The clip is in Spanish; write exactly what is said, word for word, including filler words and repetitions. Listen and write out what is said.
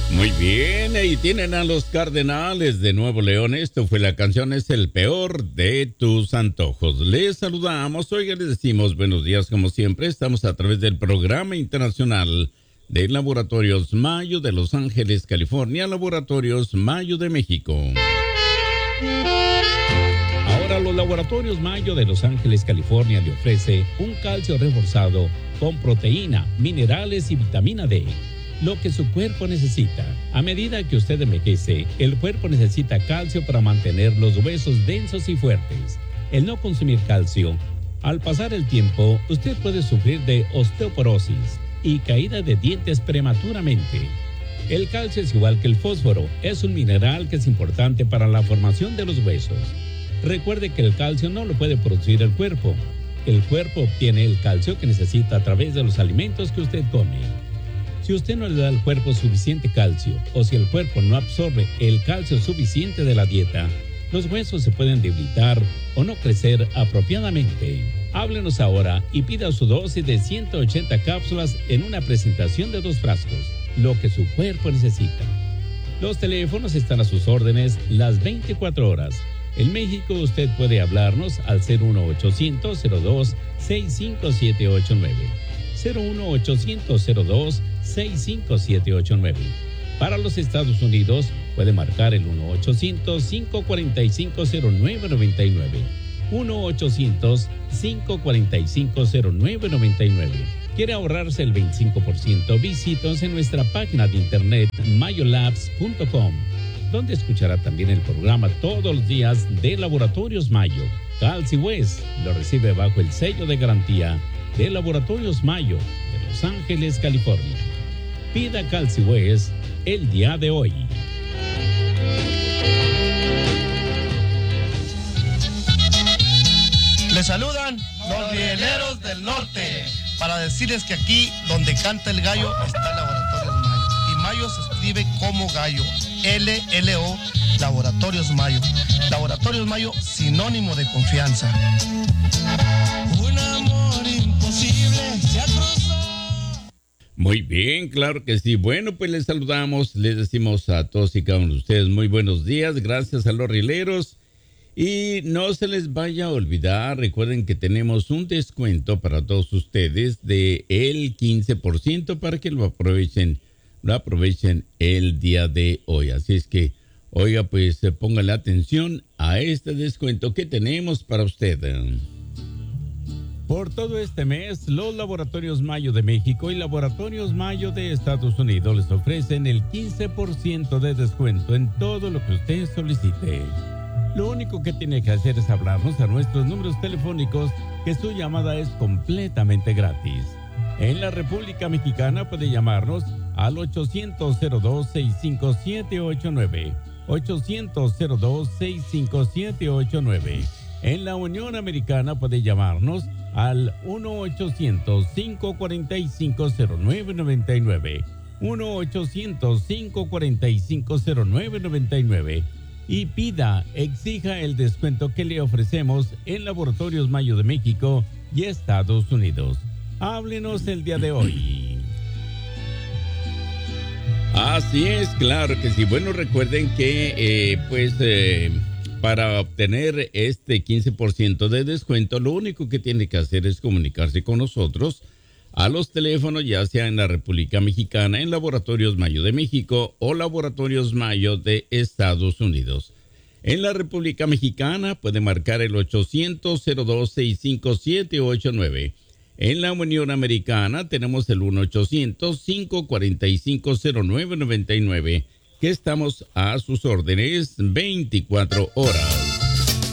Muy bien, ahí tienen a los Cardenales de Nuevo León. Esto fue la canción Es el peor de tus antojos. Les saludamos, oiga, les decimos buenos días como siempre. Estamos a través del programa internacional de Laboratorios Mayo de Los Ángeles, California, Laboratorios Mayo de México. Ahora los Laboratorios Mayo de Los Ángeles, California le ofrece un calcio reforzado con proteína, minerales y vitamina D. Lo que su cuerpo necesita. A medida que usted envejece, el cuerpo necesita calcio para mantener los huesos densos y fuertes. El no consumir calcio, al pasar el tiempo, usted puede sufrir de osteoporosis y caída de dientes prematuramente. El calcio es igual que el fósforo, es un mineral que es importante para la formación de los huesos. Recuerde que el calcio no lo puede producir el cuerpo. El cuerpo obtiene el calcio que necesita a través de los alimentos que usted come. Si usted no le da al cuerpo suficiente calcio o si el cuerpo no absorbe el calcio suficiente de la dieta, los huesos se pueden debilitar o no crecer apropiadamente. Háblenos ahora y pida su dosis de ciento ochenta cápsulas en una presentación de dos frascos, lo que su cuerpo necesita. Los teléfonos están a sus órdenes las veinticuatro horas. En México usted puede hablarnos al cero uno ochocientos cero dos seis cinco siete ocho nueve. cero uno ochocientos cero dos seis cinco siete ocho nueve. Para los Estados Unidos puede marcar el uno ochocientos cinco cuatro cinco cero nueve nueve nueve. uno ochocientos cinco cuatro cinco cero nueve nueve nueve. ¿Quiere ahorrarse el veinticinco por ciento? Visítenos en nuestra página de internet mayolabs punto com, donde escuchará también el programa todos los días de Laboratorios Mayo. Calcio West lo recibe bajo el sello de garantía de Laboratorios Mayo de Los Ángeles, California. Pida Calcio West el día de hoy. Les saludan los rieleros del norte para decirles que aquí donde canta el gallo está Laboratorios Mayo. Y Mayo se escribe como gallo, L L O, Laboratorios Mayo. Laboratorios Mayo, sinónimo de confianza. Un amor imposible se ha cruzado. Muy bien, claro que sí. Bueno, pues les saludamos, les decimos a todos y cada uno de ustedes muy buenos días, gracias a los rieleros. Y no se les vaya a olvidar, recuerden que tenemos un descuento para todos ustedes de el quince por ciento para que lo aprovechen, lo aprovechen el día de hoy. Así es que, oiga, pues póngale atención a este descuento que tenemos para usted. Por todo este mes, los Laboratorios Mayo de México y Laboratorios Mayo de Estados Unidos les ofrecen el quince por ciento de descuento en todo lo que usted solicite. Lo único que tiene que hacer es hablarnos a nuestros números telefónicos, que su llamada es completamente gratis. En la República Mexicana puede llamarnos al ochocientos cero dos seis cinco siete ocho nueve, ochocientos cero dos seis cinco siete ocho nueve. En la Unión Americana puede llamarnos al uno ochocientos cinco cuatro cinco cero nueve nueve nueve, uno ochocientos cinco cuatro cinco cero nueve nueve nueve. Y pida, exija el descuento que le ofrecemos en Laboratorios Mayo de México y Estados Unidos. Háblenos el día de hoy. Así es, claro que sí. Bueno, recuerden que eh, pues eh, para obtener este quince por ciento de descuento, lo único que tiene que hacer es comunicarse con nosotros a los teléfonos, ya sea en la República Mexicana, en Laboratorios Mayo de México o Laboratorios Mayo de Estados Unidos. En la República Mexicana puede marcar el ochocientos cero dos seis cinco siete ocho nueve. En la Unión Americana tenemos el uno ochocientos cinco cuatro cinco cero nueve nueve nueve, que estamos a sus órdenes veinticuatro horas.